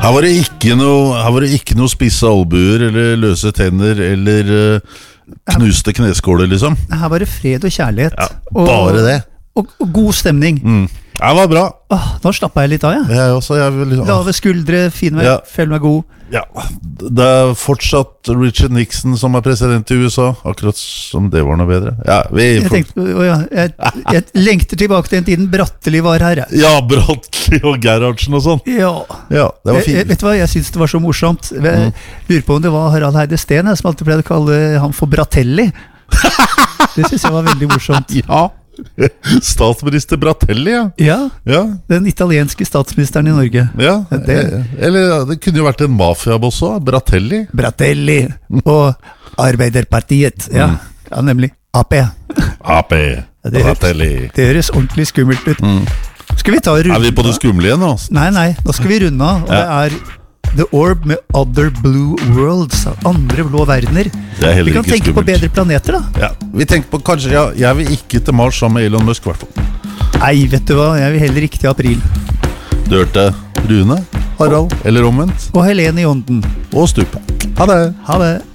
Her var det ikke noe spisse albuer eller løse tenner eller knuste kneskåler liksom. Her var det fred og kjærlighet. Ja, bare det. Og god stemning. Det var bra. Nå slappet jeg litt av, Jeg også, Lave skuldre, fin vei, føler meg god. Ja, det fortsatt Richard Nixon som president i USA, akkurat som det var noe bedre. Jeg lengter tilbake til en tiden Bratteli var her. Ja, Bratteli og Gerhardsen og sånn. Ja, det var fint. Vet du hva, jeg synes det var så morsomt. Jeg lurer på om det var Harald Heide Steen som alltid pleide å kalle han for Bratelli. Det synes jeg var veldig morsomt. Ja, statsminister Bratelli, ja, den italienske statsministeren i Norge. Eller det kunne jo vært en mafiaboss også, Bratelli og Arbeiderpartiet. Ja, nemlig AP. Bratelli. Det høres ordentlig skummelt ut. Skal vi ta og runde? Vi på det skumle igjen nå? Nei, nå skal vi runde av. Og det er The Orb med Other Blue Worlds, andre blå verdener. Vi kan tenke på bedre planeter da. Vi tenker på kanskje, jeg vil ikke til Mars sammen med Elon Musk hvert fall. Nei, vet du hva, jeg vil heller ikke til april. Du hørte Rune, Harald, eller omvendt. Og Helene i ånden. Og Stupe. Ha det.